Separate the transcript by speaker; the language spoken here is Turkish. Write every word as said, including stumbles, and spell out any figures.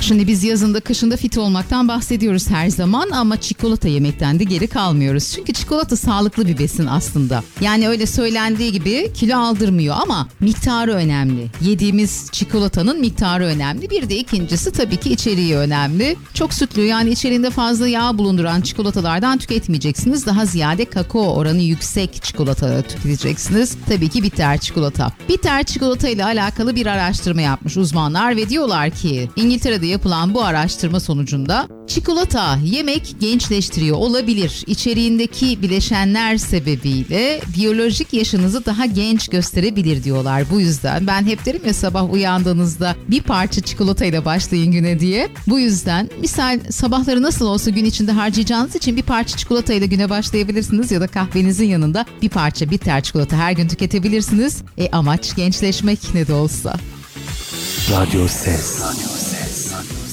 Speaker 1: Şimdi biz yazında kışında fit olmaktan bahsediyoruz her zaman ama çikolata yemekten de geri kalmıyoruz. Çünkü çikolata sağlıklı bir besin aslında. Yani öyle söylendiği gibi kilo aldırmıyor ama miktarı önemli. Yediğimiz çikolatanın miktarı önemli. Bir de ikincisi tabii ki içeriği önemli. Çok sütlü, yani içeriğinde fazla yağ bulunduran çikolatalardan tüketmeyeceksiniz. Daha ziyade kakao oranı yüksek çikolataları tüketeceksiniz. Tabii ki bitter çikolata. Bitter çikolata ile alakalı bir araştırma yapmış uzmanlar ve diyorlar ki İngiltere'de yapılan bu araştırma sonucunda çikolata yemek gençleştiriyor olabilir. İçeriğindeki bileşenler sebebiyle biyolojik yaşınızı daha genç gösterebilir diyorlar. Bu yüzden ben hep derim ya, sabah uyandığınızda bir parça çikolatayla başlayın güne diye. Bu yüzden misal sabahları nasıl olsa gün içinde harcayacağınız için bir parça çikolatayla güne başlayabilirsiniz ya da kahvenizin yanında bir parça bitter çikolata her gün tüketebilirsiniz. E amaç gençleşmek ne de olsa.
Speaker 2: Radyo Ses.